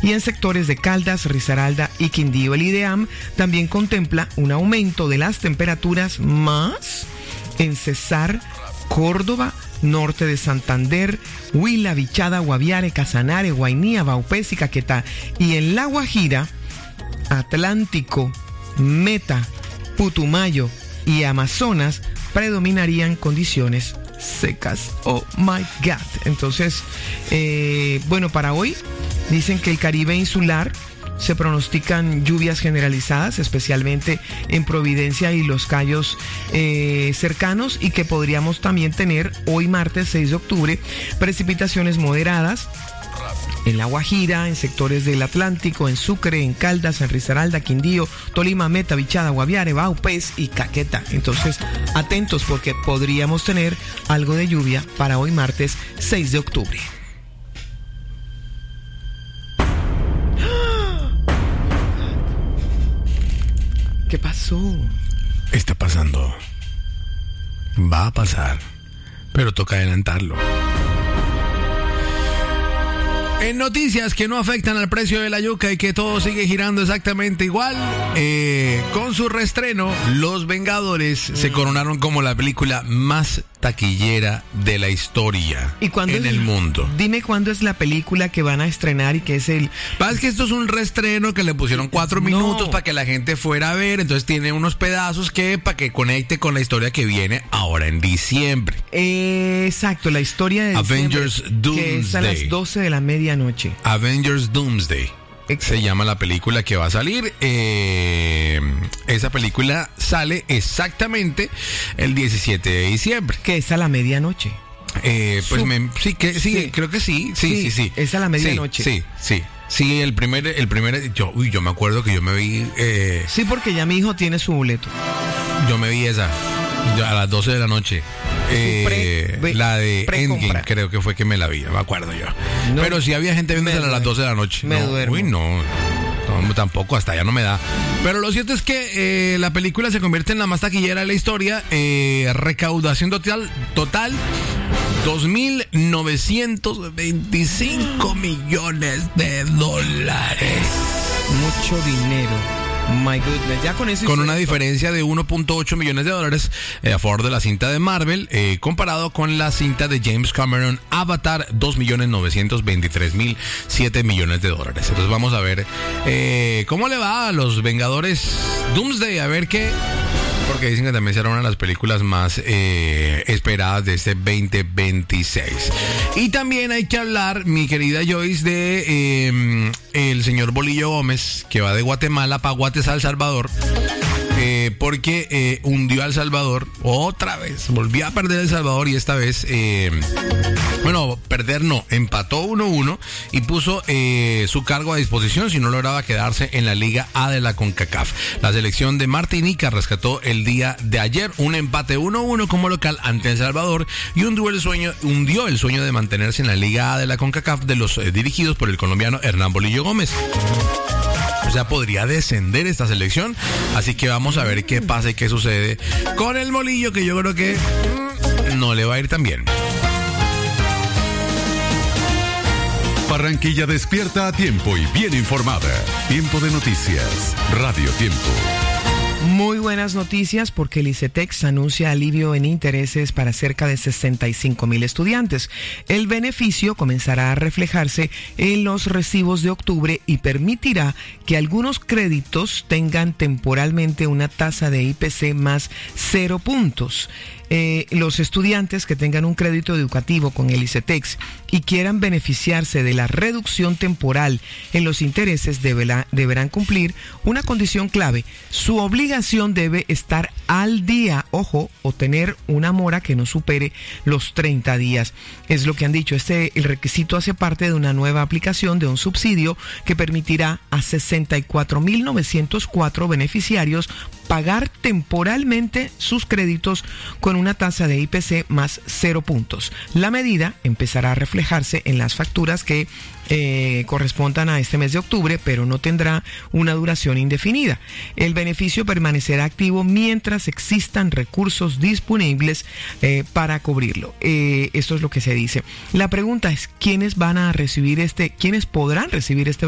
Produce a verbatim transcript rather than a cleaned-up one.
y en sectores de Caldas, Risaralda y Quindío. El IDEAM también contempla un aumento de las temperaturas más en Cesar, Córdoba, norte de Santander, Huila, Vichada, Guaviare, Casanare, Guainía, Vaupés y Caquetá. Y en La Guajira, Atlántico, Meta, Putumayo y Amazonas predominarían condiciones secas. Oh my God. Entonces, eh, bueno, para hoy dicen que el Caribe insular se pronostican lluvias generalizadas, especialmente en Providencia y los Cayos eh, cercanos, y que podríamos también tener hoy martes seis de octubre precipitaciones moderadas en La Guajira, en sectores del Atlántico, en Sucre, en Caldas, en Risaralda, Quindío, Tolima, Meta, Vichada, Guaviare, Vaupés y Caquetá. Entonces, atentos porque podríamos tener algo de lluvia para hoy martes seis de octubre. ¿Qué pasó? Está pasando. Va a pasar, pero toca adelantarlo. En noticias que no afectan al precio de la yuca y que todo sigue girando exactamente igual, eh, con su reestreno, Los Vengadores mm. se coronaron como la película más taquillera de la historia ¿Y cuándo en es, el mundo. Dime cuándo es la película que van a estrenar y que es el... Pasa que esto es un reestreno que le pusieron cuatro no. minutos para que la gente fuera a ver, entonces tiene unos pedazos que para que conecte con la historia que viene ahora en diciembre. Eh, exacto, la historia de Avengers Doomsday, que es a las doce de la medianoche. Avengers Doomsday. Se llama la película que va a salir. Eh, esa película sale exactamente el diecisiete de diciembre. Que es a la medianoche. Eh, pues me, sí, que, sí, sí, creo que sí. Sí, sí, sí. sí. Es a la medianoche. Sí, sí, sí. Sí, el primer, el primer, yo, uy, yo me acuerdo que yo me vi. Eh, sí, porque ya mi hijo tiene su boleto. Yo me vi esa. A las doce de la noche. Eh, pre, la de Endgame, creo que fue que me la vi, me acuerdo yo. No, pero sí había gente viéndose a las doce de la noche. Me no, duermo. Uy, no, no, tampoco, hasta ya no me da. Pero lo cierto es que eh, la película se convierte en la más taquillera de la historia. Eh, recaudación total, total dos mil novecientos veinticinco millones de dólares. Mucho dinero. My goodness, ya con eso con una diferencia de uno punto ocho millones de dólares eh, a favor de la cinta de Marvel, eh, comparado con la cinta de James Cameron, Avatar, dos millones novecientos veintitrés mil siete millones de dólares. Entonces vamos a ver eh, cómo le va a Los Vengadores Doomsday, a ver qué, porque dicen que también será una de las películas más eh, esperadas de este veinte veintiséis. Y también hay que hablar, mi querida Joyce, de eh, el señor Bolillo Gómez, que va de Guatemala para Guatemala a El Salvador, eh, porque eh, hundió a El Salvador otra vez, volvió a perder El Salvador y esta vez, eh, bueno, perder no, empató uno uno y puso eh, su cargo a disposición si no lograba quedarse en la Liga A de la CONCACAF. La selección de Martinica rescató el día de ayer un empate uno uno como local ante El Salvador y hundió el sueño, hundió el sueño de mantenerse en la Liga A de la CONCACAF de los eh, dirigidos por el colombiano Hernán Bolillo Gómez. O sea, podría descender esta selección. Así que vamos a ver qué pasa y qué sucede con el Bolillo, que yo creo que mmm, no le va a ir tan bien. Barranquilla despierta a tiempo y bien informada. Tiempo de noticias. Radio Tiempo. Muy buenas noticias porque el ICETEX anuncia alivio en intereses para cerca de sesenta y cinco mil estudiantes. El beneficio comenzará a reflejarse en los recibos de octubre y permitirá que algunos créditos tengan temporalmente una tasa de I P C más cero puntos. Eh, los estudiantes que tengan un crédito educativo con el ICETEX y quieran beneficiarse de la reducción temporal en los intereses deberá, deberán cumplir una condición clave. Su obligación debe estar al día, ojo, o tener una mora que no supere los treinta días. Es lo que han dicho. Este, el requisito hace parte de una nueva aplicación de un subsidio que permitirá a sesenta y cuatro mil novecientos cuatro beneficiarios pagar temporalmente sus créditos con una tasa de I P C más cero puntos. La medida empezará a reflejarse en las facturas que eh, correspondan a este mes de octubre, pero no tendrá una duración indefinida. El beneficio permanecerá activo mientras existan recursos disponibles eh, para cubrirlo. Eh, esto es lo que se dice. La pregunta es, ¿quiénes van a recibir este, quiénes podrán recibir este